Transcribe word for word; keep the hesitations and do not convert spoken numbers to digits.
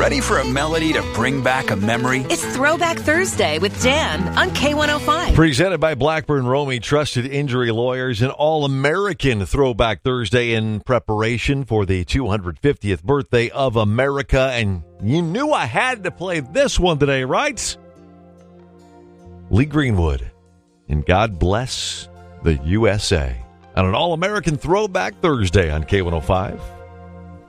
Ready for a melody to bring back a memory? It's Throwback Thursday with Dan on K one oh five. Presented by Blackburn Romy, trusted injury lawyers, an all-American Throwback Thursday in preparation for the two hundred fiftieth birthday of America. And you knew I had to play this one today, right? Lee Greenwood, and God Bless the U S A, on an all-American Throwback Thursday on K one oh five.